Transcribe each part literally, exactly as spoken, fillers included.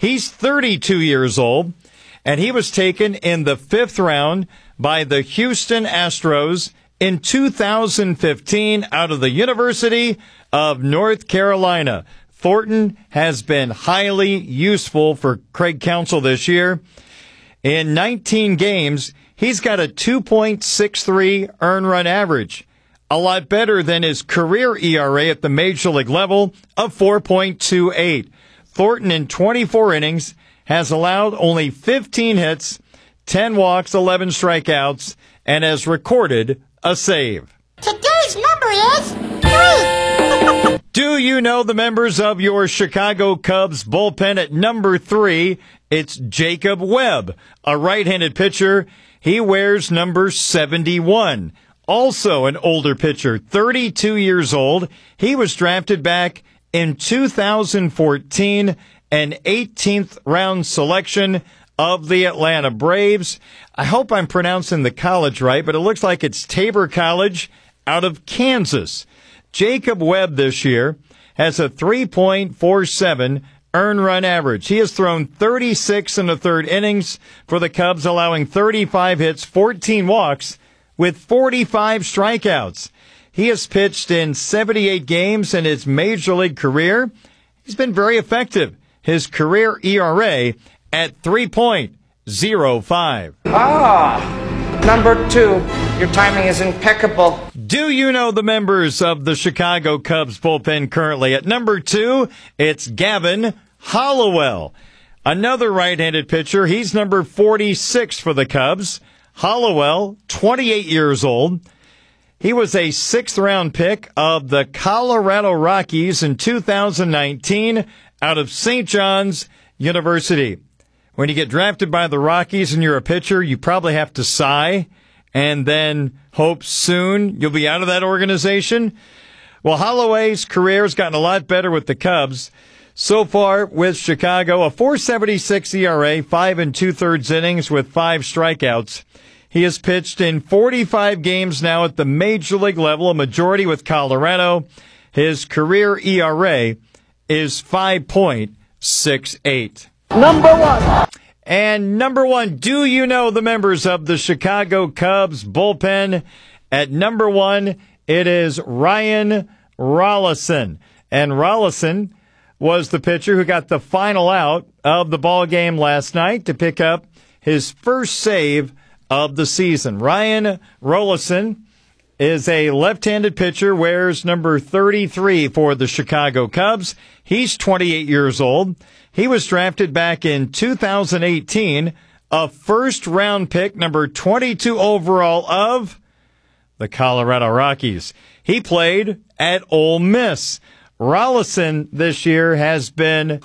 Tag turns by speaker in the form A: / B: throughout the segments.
A: He's thirty-two years old, and he was taken in the fifth round by the Houston Astros in two thousand fifteen out of the University of North Carolina. Thornton has been highly useful for Craig Counsell this year. In nineteen games, he's got a two point six three earned run average, a lot better than his career E R A at the major league level of four point two eight. Thornton in twenty-four innings has allowed only fifteen hits, ten walks, eleven strikeouts, and has recorded a save.
B: Today's number is three.
A: Do you know the members of your Chicago Cubs bullpen? At number three, it's Jacob Webb, a right-handed pitcher. He wears number seventy-one. Also an older pitcher, thirty-two years old. He was drafted back in two thousand fourteen, an eighteenth round selection of the Atlanta Braves. I hope I'm pronouncing the college right, but it looks like it's Tabor College out of Kansas. Jacob Webb this year has a three point four seven earned run average. He has thrown thirty-six and a third innings for the Cubs, allowing thirty-five hits, fourteen walks, with forty-five strikeouts. He has pitched in seventy-eight games in his major league career. He's been very effective. His career E R A at three point oh five.
C: Ah, number two. Your timing is impeccable.
A: Do you know the members of the Chicago Cubs bullpen currently? At number two, it's Gavin Hollowell, another right-handed pitcher. He's number forty-six for the Cubs. Hollowell, twenty-eight years old. He was a sixth-round pick of the Colorado Rockies in two thousand nineteen out of Saint John's University. When you get drafted by the Rockies and you're a pitcher, you probably have to sigh and then hope soon you'll be out of that organization. Well, Holloway's career has gotten a lot better with the Cubs. So far with Chicago, a four seventy-six E R A, five and two-thirds innings with five strikeouts. He has pitched in forty-five games now at the major league level, a majority with Colorado. His career E R A is five point six eight.
C: Number one.
A: And number one, do you know the members of the Chicago Cubs bullpen? At number one, it is Ryan Rollison. And Rollison was the pitcher who got the final out of the ball game last night to pick up his first save of the season. Ryan Rollison is a left-handed pitcher, wears number thirty-three for the Chicago Cubs. He's twenty-eight years old. He was drafted back in two thousand eighteen, a first-round pick, number twenty-two overall of the Colorado Rockies. He played at Ole Miss. Rollison this year has been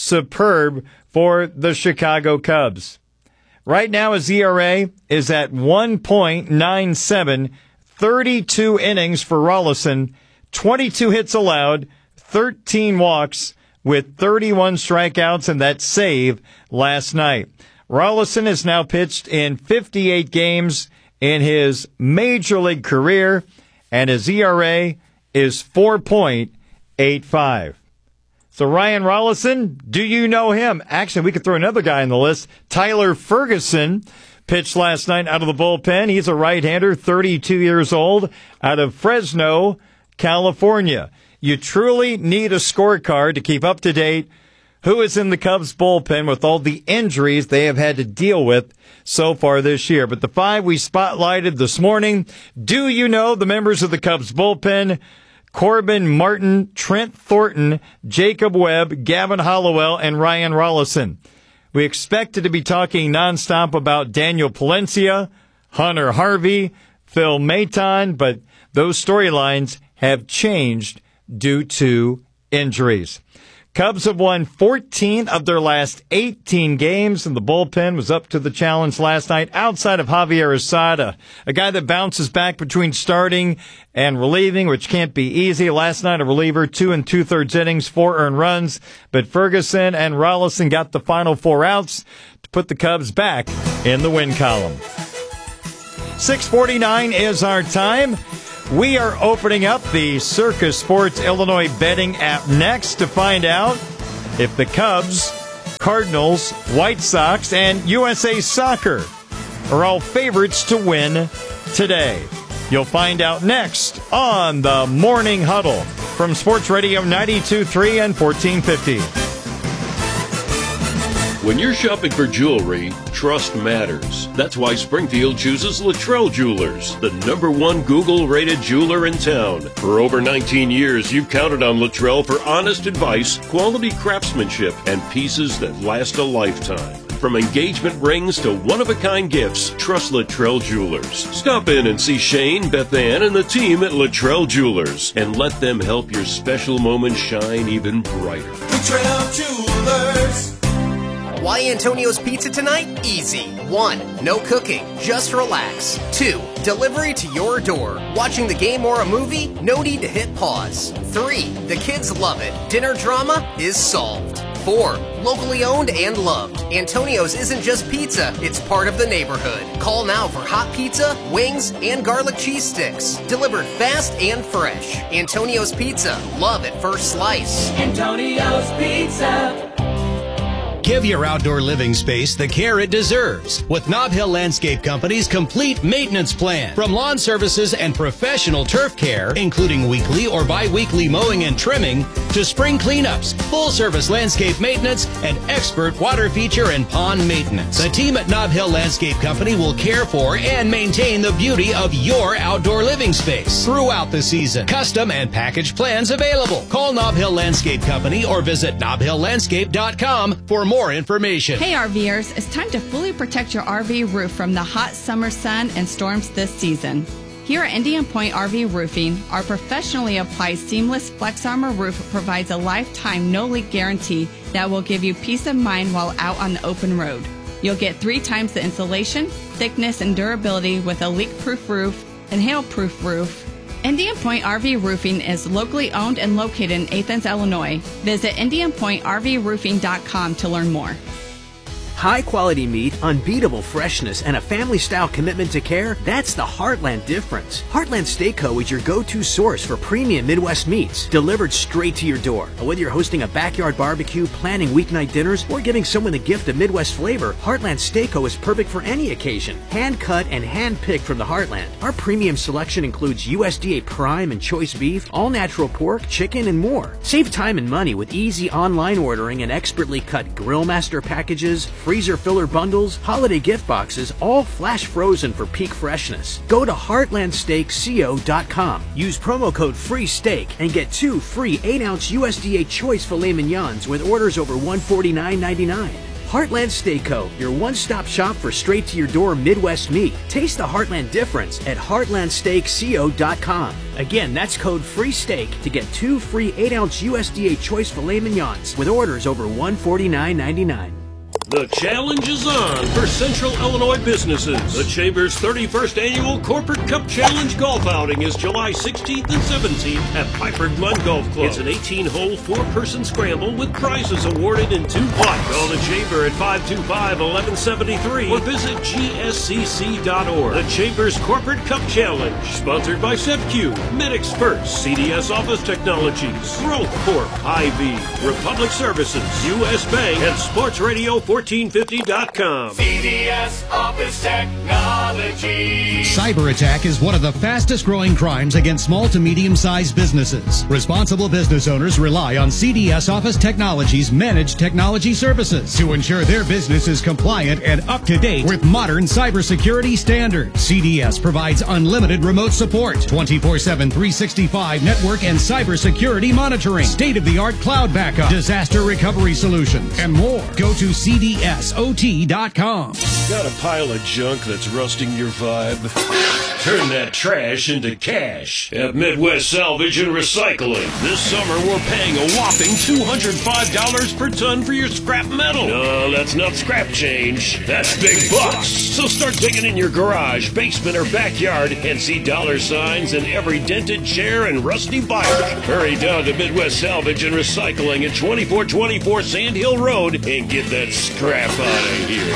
A: superb for the Chicago Cubs. Right now, his E R A is at one point nine seven, thirty-two innings for Rollison, twenty-two hits allowed, thirteen walks, with thirty-one strikeouts and that save last night. Rollison has now pitched in fifty-eight games in his major league career, and his E R A is four point eight five. So Ryan Rollison, do you know him? Actually, we could throw another guy on the list. Tyler Ferguson pitched last night out of the bullpen. He's a right-hander, thirty-two years old, out of Fresno, California. You truly need a scorecard to keep up to date who is in the Cubs bullpen with all the injuries they have had to deal with so far this year. But the five we spotlighted this morning, do you know the members of the Cubs bullpen? Corbin Martin, Trent Thornton, Jacob Webb, Gavin Hollowell, and Ryan Rollison. We expected to be talking nonstop about Daniel Palencia, Hunter Harvey, Phil Maton, but those storylines have changed due to injuries. Cubs have won fourteen of their last eighteen games, and the bullpen was up to the challenge last night outside of Javier Asada, a guy that bounces back between starting and relieving, which can't be easy. Last night, a reliever, two and two-thirds innings, four earned runs, but Ferguson and Rollison got the final four outs to put the Cubs back in the win column. six forty-nine is our time. We are opening up the Circus Sports Illinois betting app next to find out if the Cubs Cardinals, White Sox, and U S A Soccer are all favorites to win today. You'll find out next on the Morning Huddle from Sports Radio ninety-two point three and fourteen fifty.
D: When you're shopping for jewelry, trust matters. That's why Springfield chooses Luttrell Jewelers, the number one Google-rated jeweler in town. For over nineteen years, you've counted on Luttrell for honest advice, quality craftsmanship, and pieces that last a lifetime. From engagement rings to one-of-a-kind gifts, trust Luttrell Jewelers. Stop in and see Shane, Beth Ann, and the team at Luttrell Jewelers, and let them help your special moment shine even brighter.
E: Luttrell Jewelers.
F: Why Antonio's Pizza tonight? Easy. One, no cooking, just relax. Two, delivery to your door. Watching the game or a movie? No need to hit pause. Three, the kids love it. Dinner drama is solved. Four, locally owned and loved. Antonio's isn't just pizza, it's part of the neighborhood. Call now for hot pizza, wings, and garlic cheese sticks. Delivered fast and fresh. Antonio's Pizza, love at first slice.
E: Antonio's Pizza.
G: Give your outdoor living space the care it deserves with Nob Hill Landscape Company's complete maintenance plan. From lawn services and professional turf care, including weekly or bi-weekly mowing and trimming, to spring cleanups, full-service landscape maintenance, and expert water feature and pond maintenance. The team at Nob Hill Landscape Company will care for and maintain the beauty of your outdoor living space throughout the season. Custom and package plans available. Call Nob Hill Landscape Company or visit nob hill landscape dot com for more More information.
H: Hey RVers, it's time to fully protect your R V roof from the hot summer sun and storms this season. Here at Indian Point R V Roofing, our professionally applied seamless Flex Armor roof provides a lifetime no-leak guarantee that will give you peace of mind while out on the open road. You'll get three times the insulation, thickness, and durability with a leak-proof roof and hail-proof roof. Indian Point R V Roofing is locally owned and located in Athens, Illinois. Visit indian point r v roofing dot com to learn more.
I: High-quality meat, unbeatable freshness, and a family-style commitment to care, that's the Heartland difference. Heartland Steak Co. is your go-to source for premium Midwest meats, delivered straight to your door. Whether you're hosting a backyard barbecue, planning weeknight dinners, or giving someone the gift of Midwest flavor, Heartland Steak Co. is perfect for any occasion. Hand-cut and hand-picked from the Heartland. Our premium selection includes U S D A prime and choice beef, all-natural pork, chicken, and more. Save time and money with easy online ordering and expertly cut Grill Master packages, freezer filler bundles, holiday gift boxes, all flash frozen for peak freshness. Go to heartland steak co dot com. Use promo code FREESTEAK and get two free eight ounce U S D A choice filet mignons with orders over one forty-nine ninety-nine. Heartland Steak Co., your one-stop shop for straight-to-your-door Midwest meat. Taste the Heartland difference at heartland steak co dot com. Again, that's code FREESTEAK to get two free eight ounce U S D A choice filet mignons with orders over one forty-nine ninety-nine.
D: The challenge is on for Central Illinois businesses. The Chamber's thirty-first Annual Corporate Cup Challenge Golf Outing is July sixteenth and seventeenth at Piper Glen Golf Club. It's an eighteen-hole, four-person scramble with prizes awarded in two pots. Call the Chamber at five two five, one one seven three or visit g s c c dot org. The Chamber's Corporate Cup Challenge, sponsored by SevQ, MidExpert, C D S Office Technologies, Growth Corp, Hy-Vee, Republic Services, U S Bank, and Sports Radio fourteen fifty dot com.
E: C D S Office Technology.
G: Cyber attack is one of the fastest growing crimes against small to medium-sized businesses. Responsible business owners rely on C D S Office Technology's managed technology services to ensure their business is compliant and up to date with modern cybersecurity standards. C D S provides unlimited remote support, twenty-four seven, three sixty-five network and cybersecurity monitoring, state-of-the-art cloud backup, disaster recovery solutions, and more. Go to C D S O T dot com.
D: Got a pile of junk that's rusting your vibe? Turn that trash into cash at Midwest Salvage and Recycling. This summer, we're paying a whopping two hundred five dollars per ton for your scrap metal. No, that's not scrap change. That's big bucks. So start digging in your garage, basement, or backyard and see dollar signs in every dented chair and rusty Bible. Hurry down to Midwest Salvage and Recycling at twenty-four twenty-four Sand Hill Road and get that scrap out of here.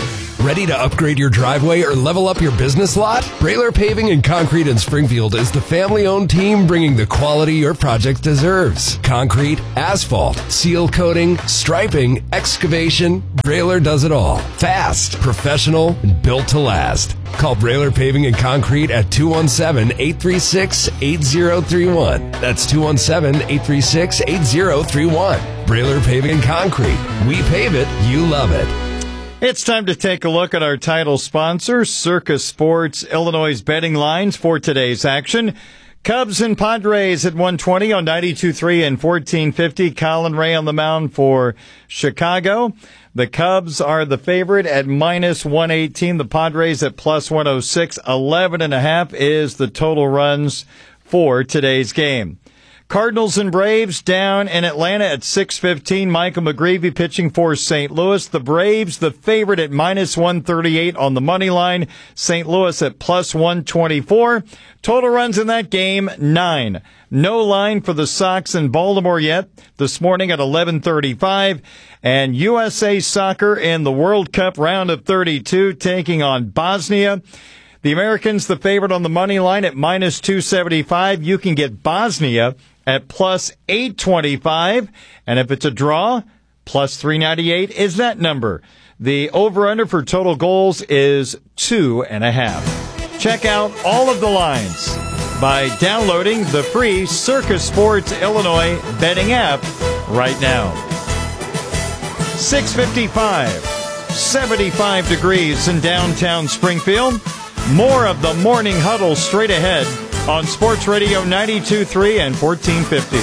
J: Ready to upgrade your driveway or level up your business lot? Brailer Paving and Concrete in Springfield is the family-owned team bringing the quality your project deserves. Concrete, asphalt, seal coating, striping, excavation, Brailer does it all. Fast, professional, and built to last. Call Brailer Paving and Concrete at two one seven, eight three six, eight zero three one. That's two one seven, eight three six, eight zero three one. Brailer Paving and Concrete. We pave it, you love it.
A: It's time to take a look at our title sponsor, Circus Sports, Illinois' betting lines for today's action. Cubs and Padres at one twenty on ninety-two point three and fourteen fifty. Colin Ray on the mound for Chicago. The Cubs are the favorite at minus one eighteen. The Padres at plus one oh six. eleven and a half is the total runs for today's game. Cardinals and Braves down in Atlanta at six fifteen. Michael McGreevy pitching for Saint Louis. The Braves, the favorite at minus one thirty-eight on the money line. Saint Louis at plus one twenty-four. Total runs in that game, nine. No line for the Sox in Baltimore yet. This morning at eleven thirty-five. And U S A Soccer in the World Cup round of thirty-two taking on Bosnia. The Americans, the favorite on the money line at minus two seventy-five. You can get Bosnia at plus eight twenty-five. And if it's a draw, plus three ninety-eight is that number. The over-under for total goals is two and a half. Check out all of the lines by downloading the free Circus Sports Illinois betting app right now. six fifty-five, seventy-five degrees in downtown Springfield. More of the Morning Huddle straight ahead on Sports Radio ninety-two point three and fourteen fifty.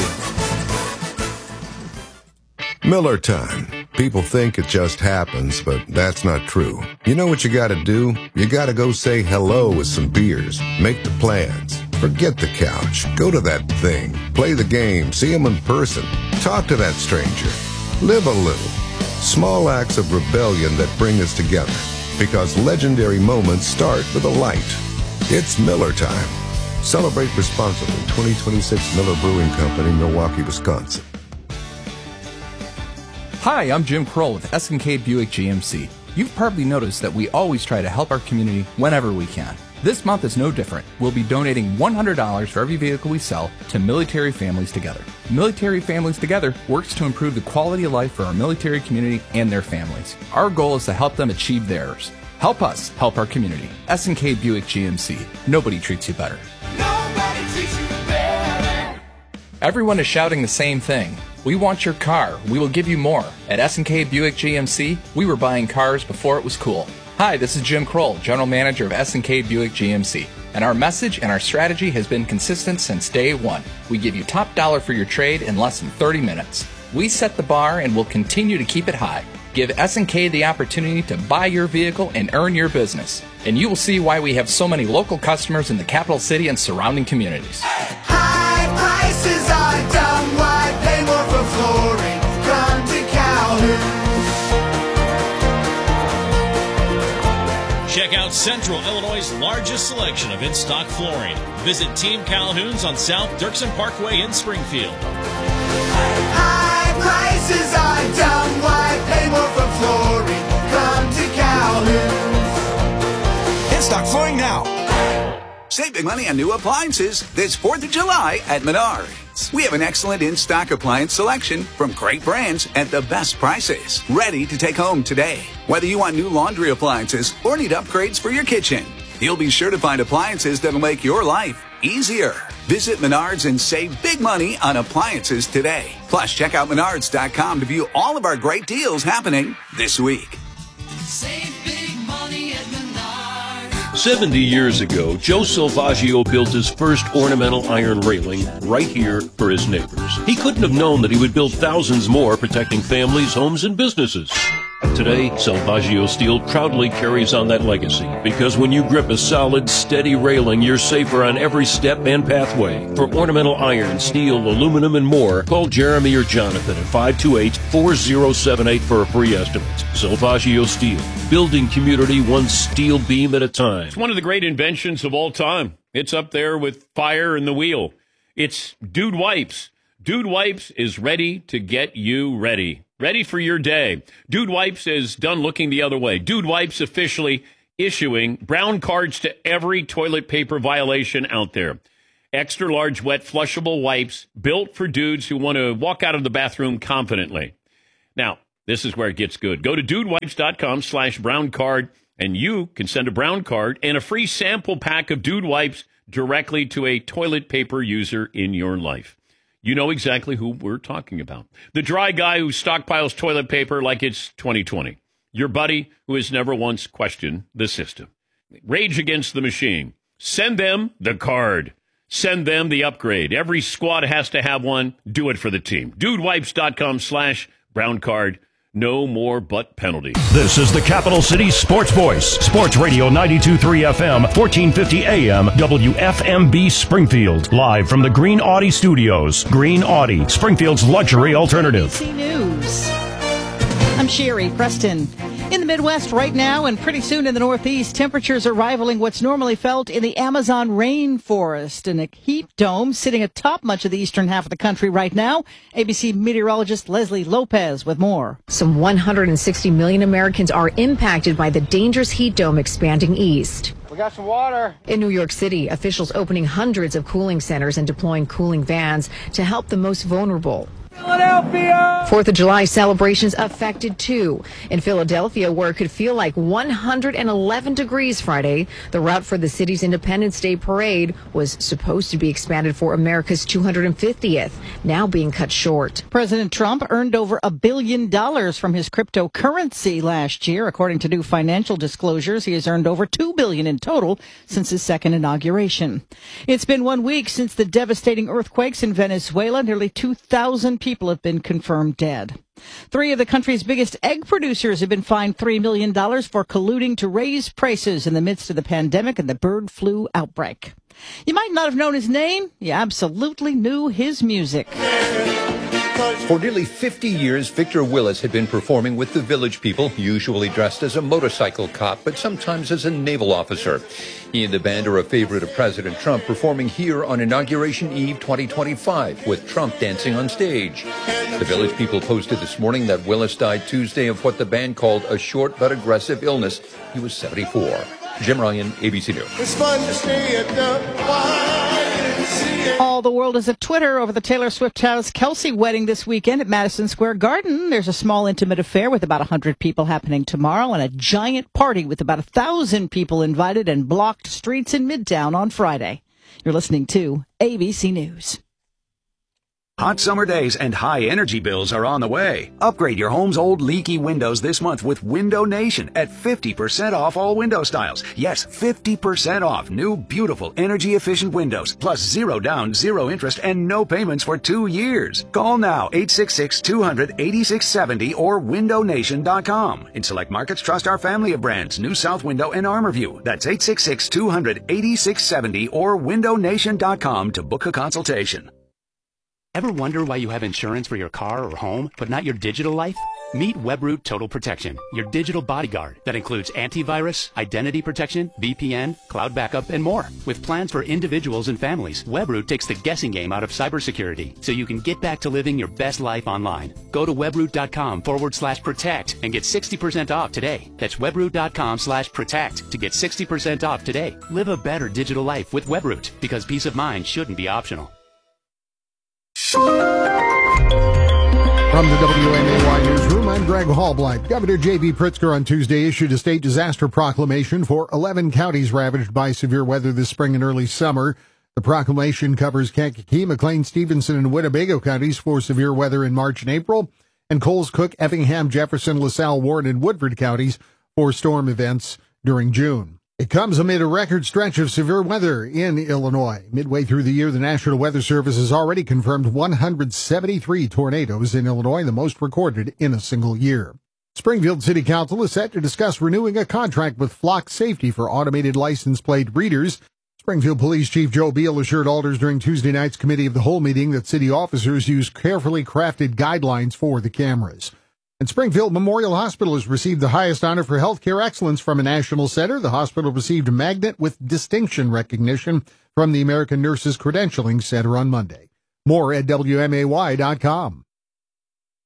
K: Miller time. People think it just happens, but that's not true. You know what you gotta do? You gotta go say hello with some beers. Make the plans. Forget the couch. Go to that thing. Play the game. See them in person. Talk to that stranger. Live a little. Small acts of rebellion that bring us together. Because legendary moments start with a light. It's Miller time. Celebrate responsibly. twenty twenty-six Miller Brewing Company, Milwaukee, Wisconsin.
L: Hi, I'm Jim Kroll with S and K Buick G M C. You've probably noticed that we always try to help our community whenever we can. This month is no different. We'll be donating one hundred dollars for every vehicle we sell to Military Families Together. Military Families Together works to improve the quality of life for our military community and their families. Our goal is to help them achieve theirs. Help us help our community. S and K Buick G M C. Nobody treats you better.
E: Nobody treats you better.
L: Everyone is shouting the same thing. We want your car. We will give you more. At S and K Buick G M C, we were buying cars before it was cool. Hi, this is Jim Kroll, General Manager of S and K Buick G M C. And our message and our strategy has been consistent since day one. We give you top dollar for your trade in less than thirty minutes. We set the bar and will continue to keep it high. Give S and K the opportunity to buy your vehicle and earn your business. And you will see why we have so many local customers in the capital city and surrounding communities.
E: High prices are dumb. Why pay more for flooring? Come to Calhoun.
M: Check out Central Illinois' largest selection of in-stock flooring. Visit Team Calhoun's on South Dirksen Parkway in Springfield.
E: High prices are dumb. Why pay more for flooring? Come to Calhoun.
N: In-stock flooring now. Save big money on new appliances this fourth of July at Menards. We have an excellent in-stock appliance selection from great brands at the best prices. Ready to take home today. Whether you want new laundry appliances or need upgrades for your kitchen, you'll be sure to find appliances that'll make your life easier. Visit Menards and save big money on appliances today. Plus, check out menards dot com to view all of our great deals happening this week.
E: Save big money at Menards.
D: seventy years ago, Joe Salvaggio built his first ornamental iron railing right here for his neighbors. He couldn't have known that he would build thousands more protecting families, homes, and businesses. Today, Salvaggio Steel proudly carries on that legacy because when you grip a solid, steady railing, you're safer on every step and pathway. For ornamental iron, steel, aluminum, and more, call Jeremy or Jonathan at five two eight, four zero seven eight for a free estimate. Salvaggio Steel, building community one steel beam at a time.
O: It's one of the great inventions of all time. It's up there with fire and the wheel. It's Dude Wipes. Dude Wipes is ready to get you ready. ready for your day. Dude Wipes is done looking the other way. Dude Wipes officially issuing brown cards to every toilet paper violation out there. Extra large wet flushable wipes built for dudes who want to walk out of the bathroom confidently. Now, this is where it gets good. Go to dudewipes.com slash brown card, and you can send a brown card and a free sample pack of Dude Wipes directly to a toilet paper user in your life. You know exactly who we're talking about. The dry guy who stockpiles toilet paper like it's twenty twenty. Your buddy who has never once questioned the system. Rage against the machine. Send them the card. Send them the upgrade. Every squad has to have one. Do it for the team. Dudewipes.com slash brown card. No more butt penalty.
P: This is the Capital City Sports Voice. Sports Radio ninety-two point three F M, fourteen fifty A M, W F M B Springfield. Live from the Green Audi Studios. Green Audi, Springfield's luxury alternative.
Q: A B C News. I'm Sherry Preston. In the Midwest right now and pretty soon in the Northeast, temperatures are rivaling what's normally felt in the Amazon rainforest. And a heat dome sitting atop much of the eastern half of the country right now. A B C meteorologist Leslie Lopez with more.
R: Some one hundred sixty million Americans are impacted by the dangerous heat dome expanding east.
S: We got some water.
R: In New York City, officials opening hundreds of cooling centers and deploying cooling vans to help the most vulnerable.
S: Philadelphia!
R: Fourth of July celebrations affected too. In Philadelphia, where it could feel like one hundred eleven degrees Friday, the route for the city's Independence Day parade was supposed to be expanded for America's two hundred fiftieth, now being cut short.
Q: President Trump earned over a billion dollars from his cryptocurrency last year. According to new financial disclosures, he has earned over two billion dollars in total since his second inauguration. It's been one week since the devastating earthquakes in Venezuela. Nearly two thousand people have been confirmed dead. Three of the country's biggest egg producers have been fined three million dollars for colluding to raise prices in the midst of the pandemic and the bird flu outbreak. You might not have known his name. You absolutely knew his music.
T: For nearly fifty years, Victor Willis had been performing with the Village People, usually dressed as a motorcycle cop, but sometimes as a naval officer. He and the band are a favorite of President Trump, performing here on Inauguration Eve twenty twenty-five, with Trump dancing on stage. The Village People posted this morning that Willis died Tuesday of what the band called a short but aggressive illness. He was seventy-four. Jim Ryan, A B C News.
E: It's fun to stay at the Y M C A.
Q: All the world is at Twitter over the Taylor Swift House Kelsey wedding this weekend at Madison Square Garden. There's a small intimate affair with about one hundred people happening tomorrow and a giant party with about one thousand people invited and blocked streets in Midtown on Friday. You're listening to A B C News.
U: Hot summer days and high energy bills are on the way. Upgrade your home's old leaky windows this month with Window Nation at fifty percent off all window styles. Yes, fifty percent off new, beautiful, energy-efficient windows, plus zero down, zero interest, and no payments for two years. Call now, eight six six, two hundred, eighty-six seventy or window nation dot com. In select markets, trust our family of brands, New South Window and Armorview. That's eight six six, two hundred, eighty-six seventy or window nation dot com to book a consultation.
V: Ever wonder why you have insurance for your car or home, but not your digital life? Meet Webroot Total Protection, your digital bodyguard that includes antivirus, identity protection, V P N, cloud backup, and more. With plans for individuals and families, Webroot takes the guessing game out of cybersecurity so you can get back to living your best life online. Go to webroot.com forward slash protect and get sixty percent off today. That's webroot.com slash protect to get sixty percent off today. Live a better digital life with Webroot, because peace of mind shouldn't be optional.
W: From the W M A Y Newsroom, I'm Greg Hallblight. Governor J B. Pritzker on Tuesday issued a state disaster proclamation for eleven counties ravaged by severe weather this spring and early summer. The proclamation covers Kankakee, McLean, Stevenson, and Winnebago counties for severe weather in March and April, and Coles, Cook, Effingham, Jefferson, LaSalle, Warren, and Woodford counties for storm events during June. It comes amid a record stretch of severe weather in Illinois. Midway through the year, the National Weather Service has already confirmed one hundred seventy-three tornadoes in Illinois, the most recorded in a single year. Springfield City Council is set to discuss renewing a contract with Flock Safety for automated license plate readers. Springfield Police Chief Joe Beal assured alders during Tuesday night's Committee of the Whole meeting that city officers use carefully crafted guidelines for the cameras. And Springfield Memorial Hospital has received the highest honor for healthcare excellence from a national center. The hospital received a magnet with distinction recognition from the American Nurses Credentialing Center on Monday. More at W M A Y dot com.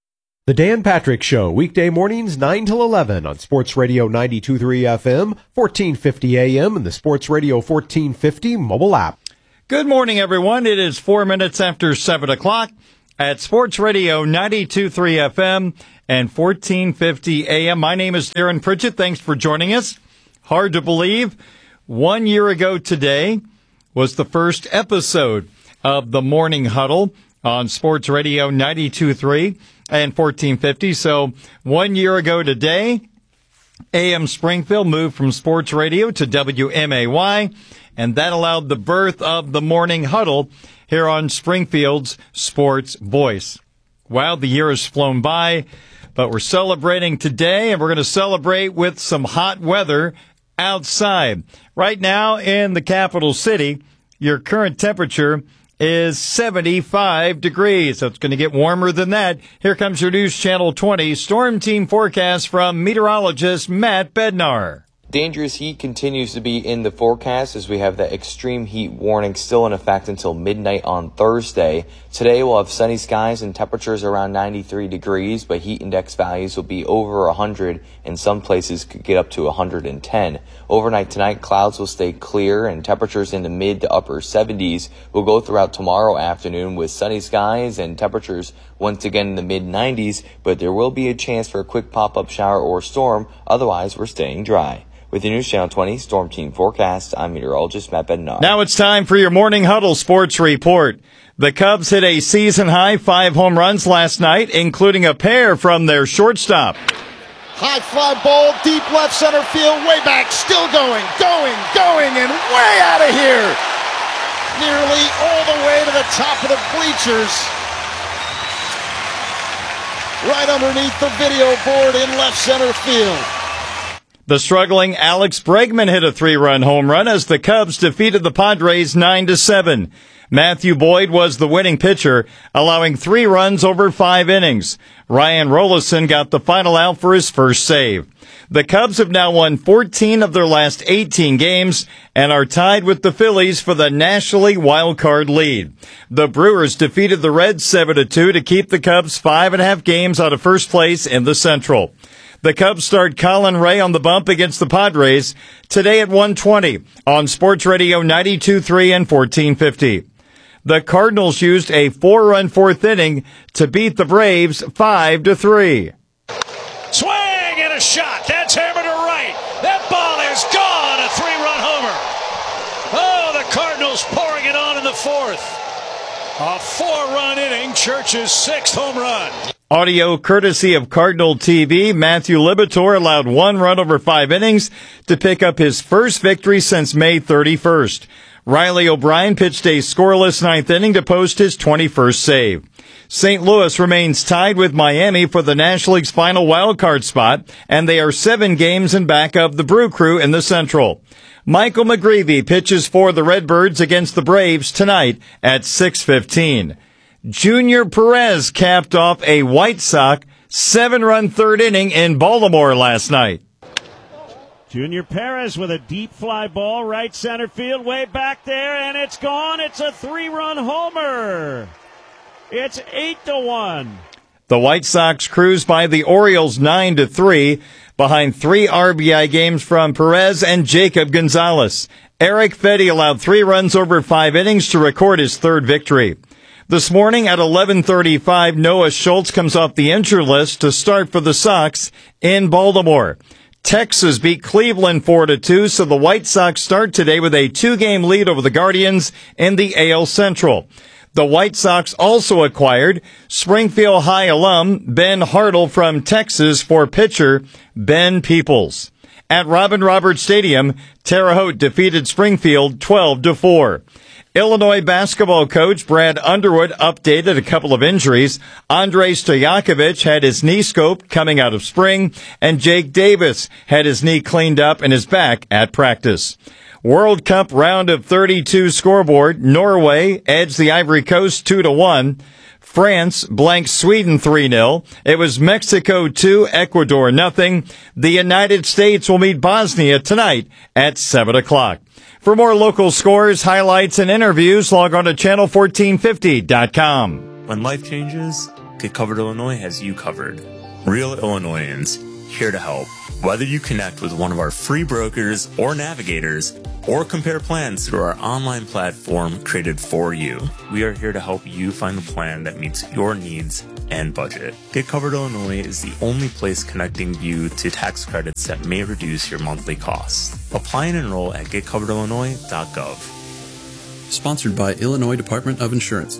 B: The Dan Patrick Show, weekday mornings nine till eleven on Sports Radio ninety-two point three F M, fourteen fifty A M, and the Sports Radio fourteen fifty mobile app.
A: Good morning, everyone. It is four minutes after seven o'clock at Sports Radio ninety-two point three F M and fourteen fifty A M. My name is Darren Pritchett. Thanks for joining us. Hard to believe, one year ago today was the first episode of the Morning Huddle on Sports Radio ninety-two point three and fourteen fifty. So one year ago today, A M Springfield moved from Sports Radio to W M A Y, and that allowed the birth of the Morning Huddle here on Springfield's Sports Voice. Wow, the year has flown by, but we're celebrating today, and we're going to celebrate with some hot weather outside. Right now in the capital city, your current temperature is seventy-five degrees. So it's going to get warmer than that. Here comes your News Channel twenty Storm Team forecast from meteorologist Matt Bednar.
C: Dangerous heat continues to be in the forecast as we have that extreme heat warning still in effect until midnight on Thursday. Today we'll have sunny skies and temperatures around ninety-three degrees, but heat index values will be over one hundred and some places could get up to one hundred ten. Overnight tonight, clouds will stay clear and temperatures in the mid to upper seventies will go throughout tomorrow afternoon with sunny skies and temperatures once again in the mid nineties, but there will be a chance for a quick pop-up shower or storm. Otherwise, we're staying dry. With your News Channel twenty Storm Team forecast, I'm meteorologist Matt Bednar.
A: Now it's time for your Morning Huddle Sports Report. The Cubs hit a season-high five home runs last night, including a pair from their shortstop.
F: High fly ball, deep left center field, way back, still going, going, going, and way out of here. Nearly all the way to the top of the bleachers. Right underneath the video board in left center field.
A: The struggling Alex Bregman hit a three-run home run as the Cubs defeated the Padres nine to seven. Matthew Boyd was the winning pitcher, allowing three runs over five innings. Ryan Rollison got the final out for his first save. The Cubs have now won fourteen of their last eighteen games and are tied with the Phillies for the National League wild card lead. The Brewers defeated the Reds seven to two to keep the Cubs five and a half games out of first place in the Central. The Cubs start Colin Ray on the bump against the Padres today at one twenty on Sports Radio ninety-two point three and fourteen fifty. The Cardinals used a four-run fourth inning to beat the Braves five to three.
M: Swing and a shot. That's hammered to right. That ball is gone. A three-run homer. Oh, the Cardinals pouring it on in the fourth. A four-run inning, Church's sixth home run.
A: Audio courtesy of Cardinal T V. Matthew Liberatore allowed one run over five innings to pick up his first victory since May thirty-first. Riley O'Brien pitched a scoreless ninth inning to post his twenty-first save. Saint Louis remains tied with Miami for the National League's final wildcard spot, and they are seven games in back of the Brew Crew in the Central. Michael McGreevy pitches for the Redbirds against the Braves tonight at six fifteen. Junior Perez capped off a White Sox seven-run third inning in Baltimore last night.
X: Junior Perez with a deep fly ball, right center field, way back there, and it's gone. It's a three-run homer. It's eight to one.
A: The White Sox cruise by the Orioles nine to three behind three R B I games from Perez and Jacob Gonzalez. Eric Fedde allowed three runs over five innings to record his third victory. This morning at eleven thirty-five, Noah Schultz comes off the injured list to start for the Sox in Baltimore. Texas beat Cleveland four to two, so the White Sox start today with a two-game lead over the Guardians in the A L Central. The White Sox also acquired Springfield High alum Ben Hartle from Texas for pitcher Ben Peoples. At Robin Roberts Stadium, Terre Haute defeated Springfield twelve to four. Illinois basketball coach Brad Underwood updated a couple of injuries. Andrei Stojakovic had his knee scoped coming out of spring, and Jake Davis had his knee cleaned up and is back at practice. World Cup round of thirty-two scoreboard. Norway edged the Ivory Coast two to one. France blanked Sweden three nil. It was Mexico two, Ecuador nothing. The United States will meet Bosnia tonight at seven o'clock. For more local scores, highlights, and interviews, log on to channel fourteen fifty dot com.
Y: When life changes,
G: Get Covered Illinois has you covered. Real Illinoisans, here to help. Whether you connect with one of our free brokers or navigators, or compare plans through our online platform created for you, we are here to help you find the plan that meets your needs and budget. Get Covered Illinois is the only place connecting you to tax credits that may reduce your monthly costs. Apply and enroll at get covered illinois dot gov.
H: Sponsored by Illinois Department of Insurance.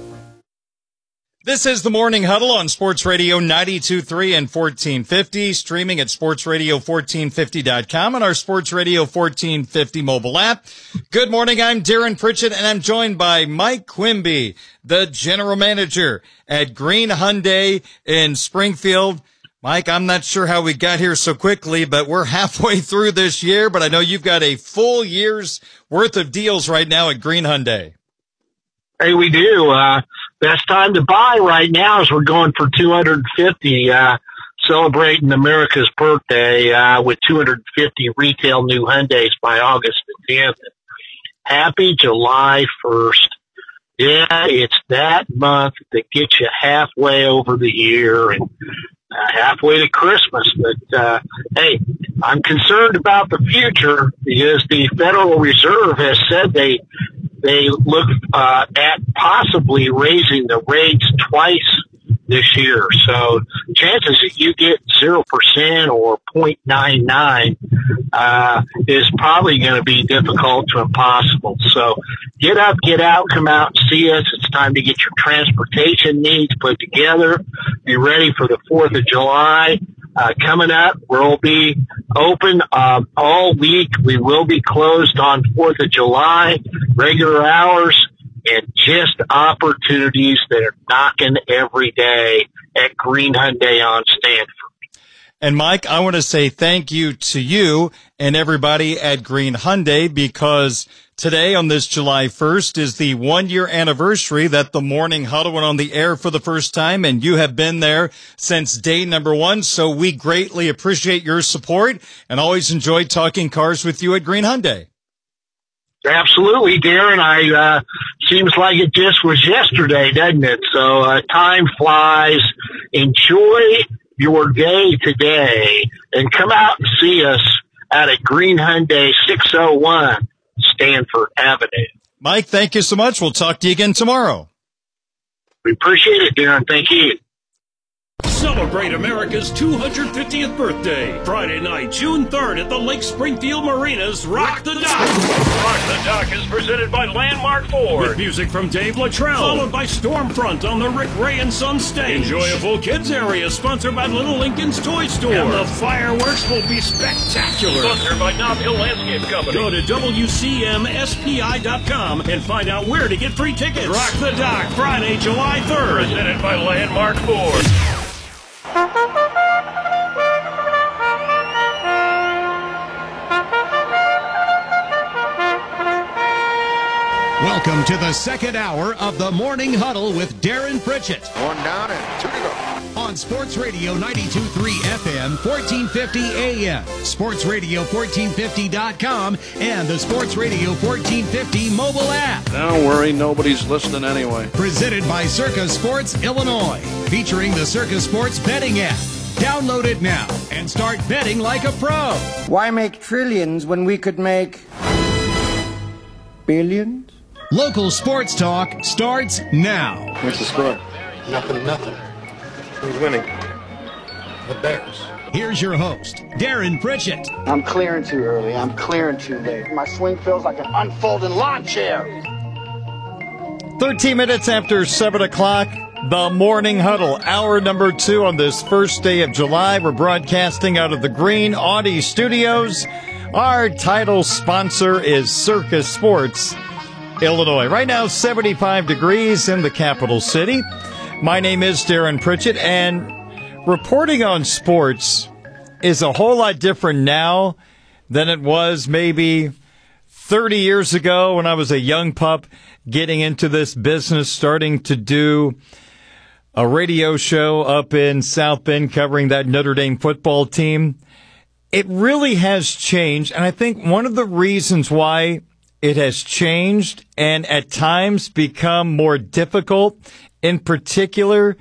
A: This is the Morning Huddle on Sports Radio ninety-two point three and fourteen fifty, streaming at sports radio fourteen fifty dot com and our Sports Radio fourteen fifty mobile app. Good morning, I'm Darren Pritchett, and I'm joined by Mike Quimby, the general manager at Green Hyundai in Springfield. Mike, I'm not sure how we got here so quickly, but we're halfway through this year, but I know you've got a full year's worth of deals right now at Green Hyundai.
I: Hey, we do. Uh, best time to buy right now is we're going for two hundred fifty, uh, celebrating America's birthday, uh, with two hundred fifty retail new Hyundais by August the tenth. Happy July first. Yeah, it's that month that gets you halfway over the year and uh, halfway to Christmas. But, uh, hey, I'm concerned about the future because the Federal Reserve has said they, They look uh, at possibly raising the rates twice this year. So chances that you get zero percent or zero point nine nine uh, is probably going to be difficult to impossible. So get up, get out, come out and see us. It's time to get your transportation needs put together. Be ready for the fourth of July. Uh, coming up, we'll be open uh, all week. We will be closed on fourth of July, regular hours, and just opportunities that are knocking every day at Green Hyundai on Stanford.
A: And Mike, I want to say thank you to you and everybody at Green Hyundai, because today on this July first is the one year anniversary that the Morning Huddle went on the air for the first time, and you have been there since day number one. So we greatly appreciate your support and always enjoy talking cars with you at Green Hyundai.
I: Absolutely, Darren. I, uh, seems like it just was yesterday, doesn't it? So, uh, time flies. Enjoy your day today and come out and see us out at Green Hyundai, six oh one Stanford Avenue.
A: Mike, thank you so much. We'll talk to you again tomorrow.
I: We appreciate it, Darren. Thank you.
D: Celebrate America's two hundred fiftieth birthday. Friday night, June third at the Lake Springfield Marinas Rock the Dock. Rock the Dock is presented by Landmark Ford. With music from Dave Luttrell. Followed by Stormfront on the Rick Ray and Son stage. Enjoyable kids area sponsored by Little Lincoln's Toy Store. And the fireworks will be spectacular. Sponsored by Knob Hill Landscape Company. Go to W C M S P I dot com and find out where to get free tickets. Rock the Dock, Friday, July third. Presented by Landmark Ford.
J: Welcome to the second hour of the Morning Huddle with Darren Pritchett.
F: One down and two to go.
J: On Sports Radio ninety-two point three F M, fourteen fifty A M, Sports Radio fourteen fifty dot com, and the Sports Radio fourteen fifty mobile app.
Y: Don't worry, nobody's listening anyway.
J: Presented by Circa Sports Illinois, featuring the Circa Sports betting app. Download it now and start betting like a pro.
Z: Why make trillions when we could make billions?
J: Local sports talk starts now.
Z: What's the score?
Y: Nothing, nothing.
Z: Who's winning? The Bears.
J: Here's your host, Darren Pritchett.
Z: I'm clearing too early. I'm clearing too late. My swing feels like an unfolding lawn chair.
A: thirteen minutes after seven o'clock. The Morning Huddle, hour number two on this first day of July. We're broadcasting out of the Green Audi Studios. Our title sponsor is Circa Sports Illinois. Right now, seventy-five degrees in the capital city. My name is Darren Pritchett, and reporting on sports is a whole lot different now than it was maybe thirty years ago when I was a young pup getting into this business, starting to do a radio show up in South Bend covering that Notre Dame football team. It really has changed, and I think one of the reasons why it has changed and at times become more difficult, in particular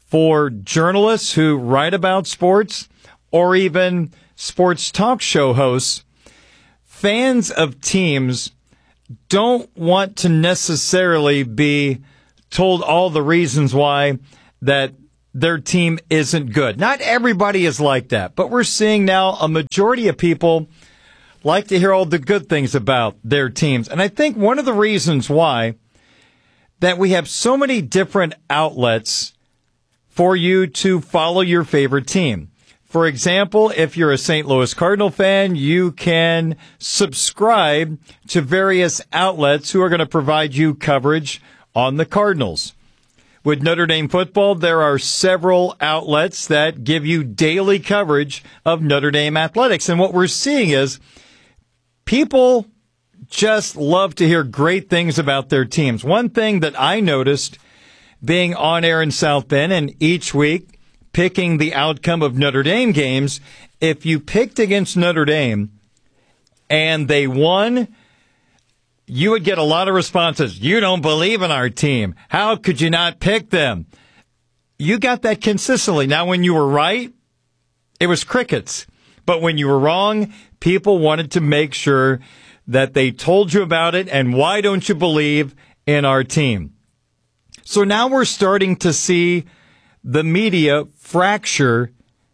A: for journalists who write about sports or even sports talk show hosts, fans of teams don't want to necessarily be told all the reasons why that their team isn't good. Not everybody is like that, but we're seeing now a majority of people like to hear all the good things about their teams. And I think one of the reasons why that we have so many different outlets for you to follow your favorite team. For example, if you're a Saint Louis Cardinal fan, you can subscribe to various outlets who are going to provide you coverage on the Cardinals. With Notre Dame football, there are several outlets that give you daily coverage of Notre Dame athletics. And what we're seeing is people just love to hear great things about their teams. One thing that I noticed being on air in South Bend and each week picking the outcome of Notre Dame games, if you picked against Notre Dame and they won, you would get a lot of responses. You don't believe in our team. How could you not pick them? You got that consistently. Now, when you were right, it was crickets. But when you were wrong, people wanted to make sure that they told you about it and why don't you believe in our team. So now we're starting to see the media fracture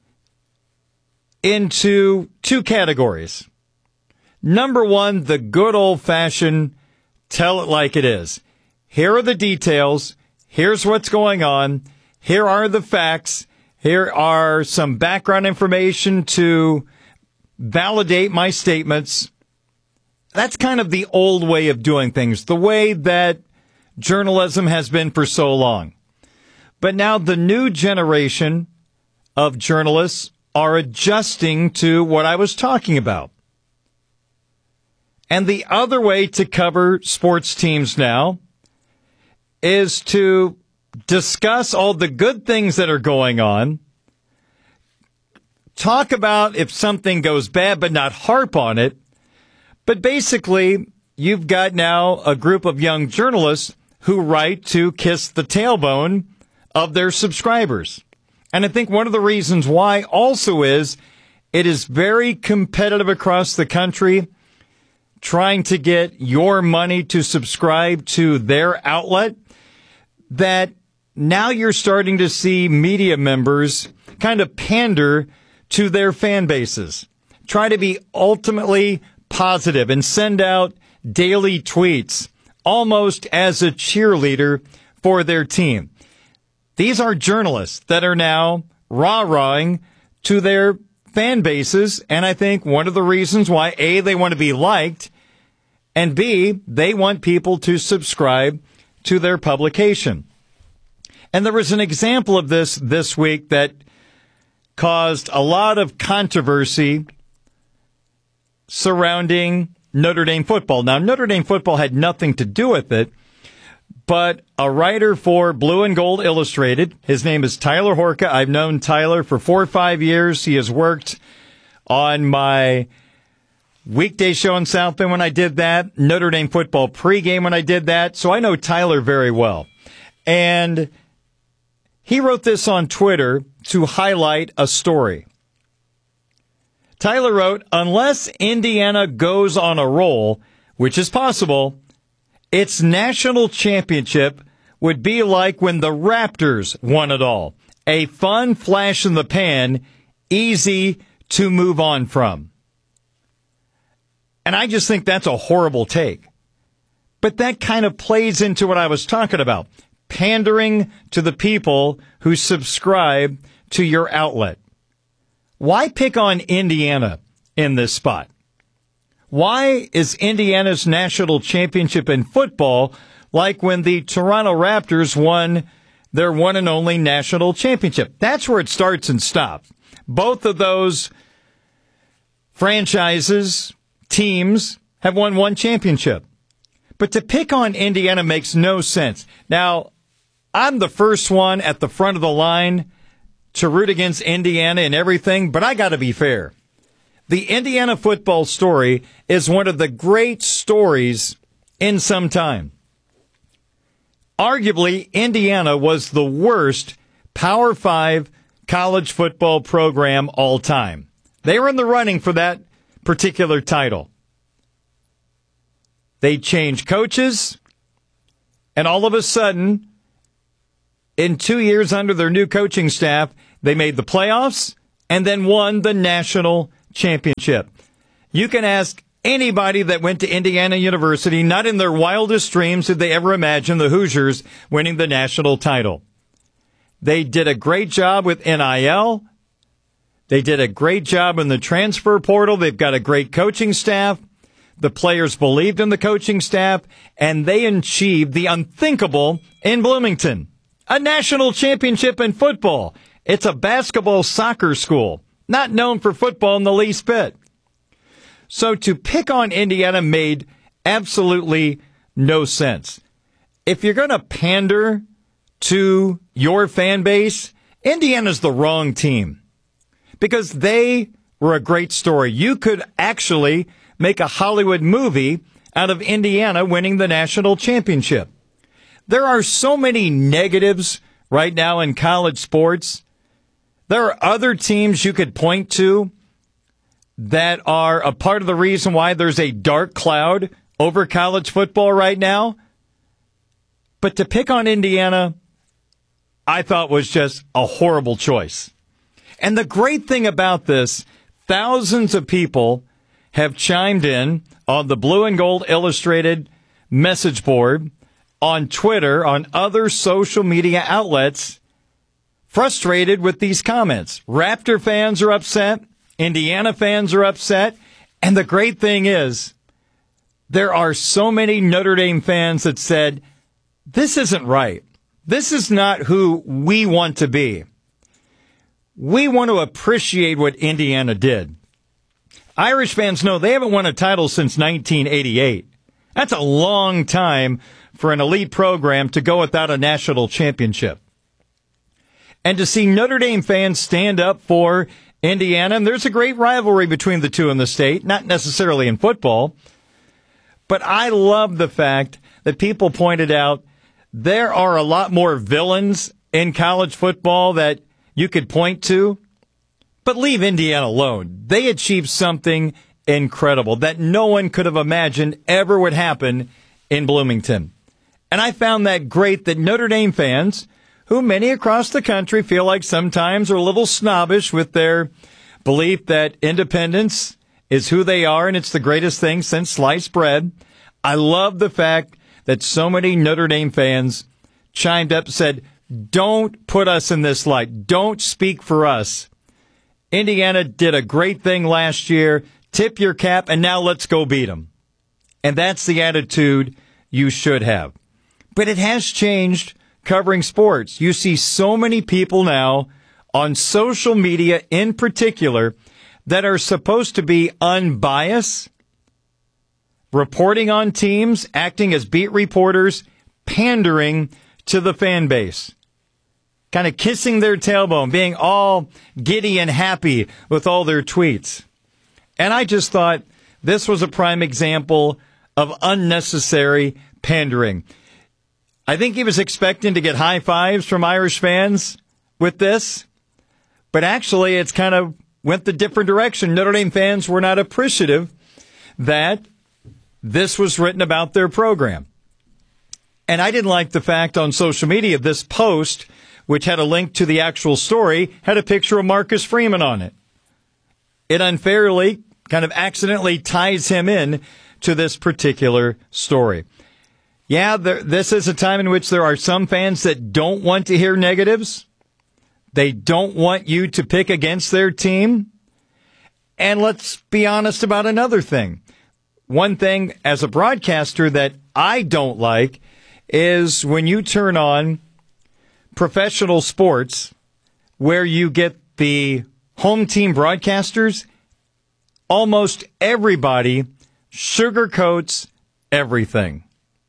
A: into two categories. Number one, the good old-fashioned tell it like it is. Here are the details. Here's what's going on. Here are the facts. Here are some background information to validate my statements. That's kind of the old way of doing things, the way that journalism has been for so long. But now the new generation of journalists are adjusting to what I was talking about. And the other way to cover sports teams now is to discuss all the good things that are going on, talk about if something goes bad, but not harp on it. But basically, you've got now a group of young journalists who write to kiss the tailbone of their subscribers. And I think one of the reasons why also is it is very competitive across the country trying to get your money to subscribe to their outlet, that now you're starting to see media members kind of pander to their fan bases, try to be ultimately positive and send out daily tweets almost as a cheerleader for their team. These are journalists that are now rah-rahing to their fan bases, and I think one of the reasons why, A, they want to be liked, and B, they want people to subscribe to their publication. And there was an example of this this week that caused a lot of controversy surrounding Notre Dame football. Now, Notre Dame football had nothing to do with it, but a writer for Blue and Gold Illustrated, his name is Tyler Horka. I've known Tyler for four or five years. He has worked on my weekday show in South Bend when I did that, Notre Dame football pregame when I did that. So I know Tyler very well. And he wrote this on Twitter to highlight a story. Tyler wrote, unless Indiana goes on a roll, which is possible, its national championship would be like when the Raptors won it all. A fun flash in the pan, easy to move on from. And I just think that's a horrible take. But that kind of plays into what I was talking about. Pandering to the people who subscribe to your outlet. Why pick on Indiana in this spot? Why is Indiana's national championship in football like when the Toronto Raptors won their one and only national championship? That's where it starts and stops. Both of those franchises, teams, have won one championship. But to pick on Indiana makes no sense. Now, I'm the first one at the front of the line to root against Indiana and everything, but I got to be fair. The Indiana football story is one of the great stories in some time. Arguably, Indiana was the worst Power Five college football program all time. They were in the running for that particular title. They changed coaches, and all of a sudden, in two years under their new coaching staff, they made the playoffs and then won the national championship. You can ask anybody that went to Indiana University, not in their wildest dreams did they ever imagine the Hoosiers winning the national title. They did a great job with N I L. They did a great job in the transfer portal. They've got a great coaching staff. The players believed in the coaching staff, and they achieved the unthinkable in Bloomington. A national championship in football. It's a basketball soccer school, not known for football in the least bit. So to pick on Indiana made absolutely no sense. If you're going to pander to your fan base, Indiana's the wrong team because they were a great story. You could actually make a Hollywood movie out of Indiana winning the national championship. There are so many negatives right now in college sports. There are other teams you could point to that are a part of the reason why there's a dark cloud over college football right now. But to pick on Indiana, I thought was just a horrible choice. And the great thing about this, thousands of people have chimed in on the Blue and Gold Illustrated message board, on Twitter, on other social media outlets, frustrated with these comments. Raptor fans are upset. Indiana fans are upset. And the great thing is, there are so many Notre Dame fans that said, this isn't right. This is not who we want to be. We want to appreciate what Indiana did. Irish fans know they haven't won a title since nineteen eighty-eight. That's a long time for an elite program to go without a national championship. And to see Notre Dame fans stand up for Indiana, and there's a great rivalry between the two in the state, not necessarily in football, but I love the fact that people pointed out there are a lot more villains in college football that you could point to, but leave Indiana alone. They achieved something incredible that no one could have imagined ever would happen in Bloomington. And I found that great that Notre Dame fans, who many across the country feel like sometimes are a little snobbish with their belief that independence is who they are and it's the greatest thing since sliced bread. I love the fact that so many Notre Dame fans chimed up and said, don't put us in this light. Don't speak for us. Indiana did a great thing last year. Tip your cap, and now let's go beat them. And that's the attitude you should have. But it has changed covering sports. You see so many people now on social media in particular that are supposed to be unbiased, reporting on teams, acting as beat reporters, pandering to the fan base, kind of kissing their tailbone, being all giddy and happy with all their tweets. And I just thought this was a prime example of unnecessary pandering. I think he was expecting to get high fives from Irish fans with this, but actually it's kind of went the different direction. Notre Dame fans were not appreciative that this was written about their program. And I didn't like the fact on social media, this post, which had a link to the actual story, had a picture of Marcus Freeman on it. It unfairly, kind of accidentally ties him in to this particular story. Yeah, there, this is a time in which there are some fans that don't want to hear negatives. They don't want you to pick against their team. And let's be honest about another thing. One thing as a broadcaster that I don't like is when you turn on professional sports where you get the home team broadcasters, almost everybody sugarcoats everything.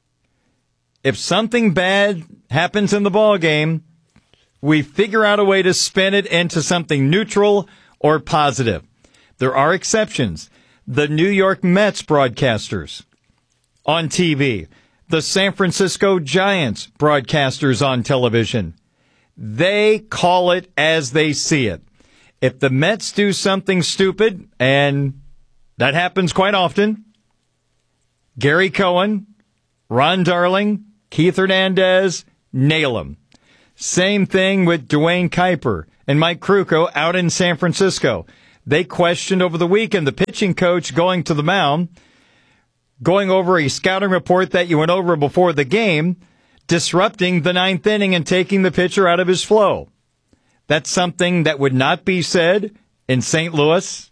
A: If something bad happens in the ball game, we figure out a way to spin it into something neutral or positive. There are exceptions. The New York Mets broadcasters on T V, the San Francisco Giants broadcasters on television, They call it as they see it. If the Mets do something stupid, and that happens quite often, Gary Cohen, Ron Darling, Keith Hernandez, nail them. Same thing with Dwayne Kuiper and Mike Krukow out in San Francisco. They questioned over the weekend the pitching coach going to the mound, going over a scouting report that you went over before the game, disrupting the ninth inning and taking the pitcher out of his flow. That's something that would not be said in Saint Louis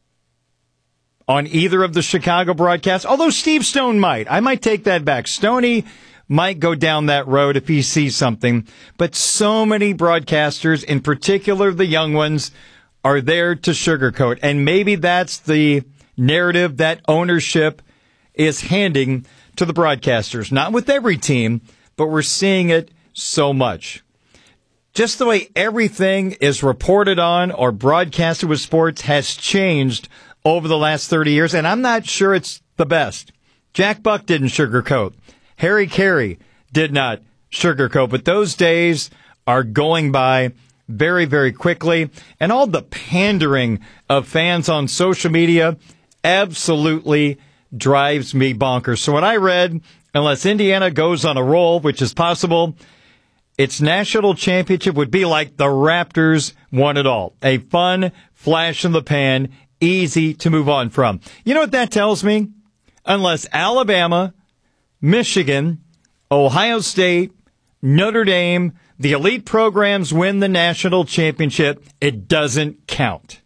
A: on either of the Chicago broadcasts, although Steve Stone might. I might take that back. Stoney might go down that road if he sees something. But so many broadcasters, in particular the young ones, are there to sugarcoat. And maybe that's the narrative that ownership is handing to the broadcasters. Not with every team, but we're seeing it so much. Just the way everything is reported on or broadcasted with sports has changed over the last thirty years, and I'm not sure it's the best. Jack Buck didn't sugarcoat. Harry Carey did not sugarcoat, but those days are going by very, very quickly, and all the pandering of fans on social media absolutely drives me bonkers. So what I read, unless Indiana goes on a roll, which is possible, its national championship would be like the Raptors won it all. A fun flash in the pan, easy to move on from. You know what that tells me? Unless Alabama, Michigan, Ohio State, Notre Dame, the elite programs win the national championship, it doesn't count.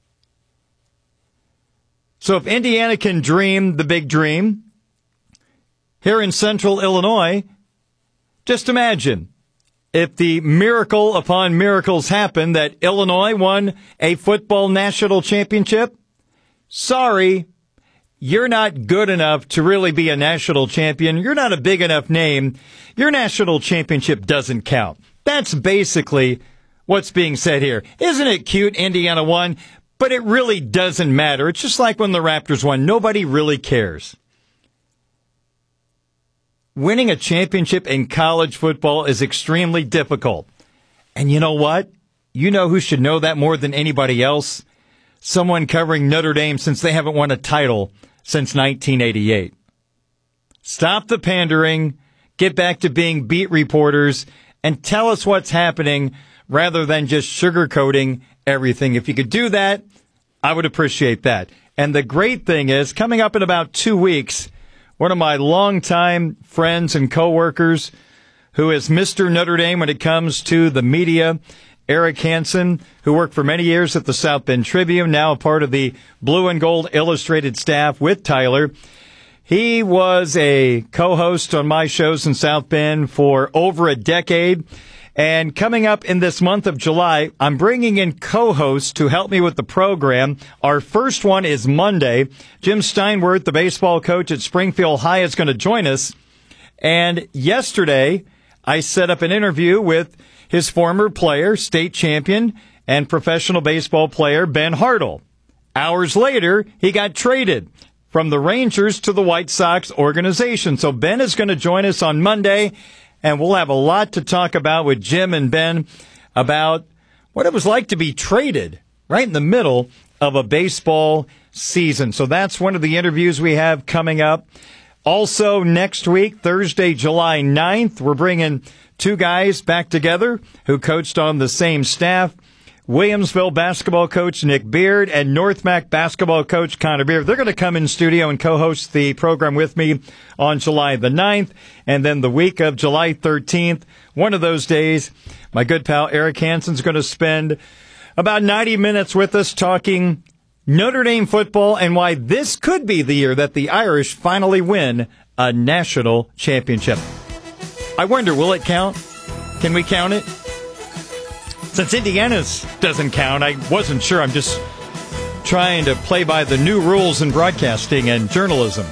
A: So if Indiana can dream the big dream here in central Illinois, just imagine if the miracle upon miracles happened that Illinois won a football national championship. Sorry, you're not good enough to really be a national champion. You're not a big enough name. Your national championship doesn't count. That's basically what's being said here. Isn't it cute Indiana won? But it really doesn't matter. It's just like when the Raptors won. Nobody really cares. Winning a championship in college football is extremely difficult. And you know what? You know who should know that more than anybody else? Someone covering Notre Dame, since they haven't won a title since nineteen eighty-eight. Stop the pandering, get back to being beat reporters, and tell us what's happening rather than just sugarcoating everything. If you could do that, I would appreciate that. And the great thing is, coming up in about two weeks, one of my longtime friends and coworkers, who is Mister Notre Dame when it comes to the media, Eric Hansen, who worked for many years at the South Bend Tribune, now a part of the Blue and Gold Illustrated staff with Tyler. He was a co-host on my shows in South Bend for over a decade. And coming up in this month of July, I'm bringing in co-hosts to help me with the program. Our first one is Monday. Jim Steinwerth, the baseball coach at Springfield High, is going to join us. And yesterday, I set up an interview with his former player, state champion, and professional baseball player, Ben Hartle. Hours later, he got traded from the Rangers to the White Sox organization. So Ben is going to join us on Monday, and we'll have a lot to talk about with Jim and Ben about what it was like to be traded right in the middle of a baseball season. So that's one of the interviews we have coming up. Also, next week, Thursday, July ninth, we're bringing two guys back together who coached on the same staff. Williamsville basketball coach Nick Beard and North Mac basketball coach Connor Beard. They're going to come in studio and co-host the program with me on July the ninth. And then the week of July thirteenth, one of those days, my good pal Eric Hansen's going to spend about ninety minutes with us talking Notre Dame football and why this could be the year that the Irish finally win a national championship. I wonder, will it count? Can we count it? Since Indiana's doesn't count, I wasn't sure. I'm just trying to play by the new rules in broadcasting and journalism.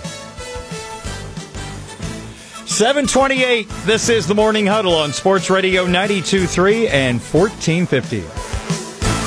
A: seven twenty-eight, this is the Morning Huddle on Sports Radio ninety-two point three and fourteen fifty.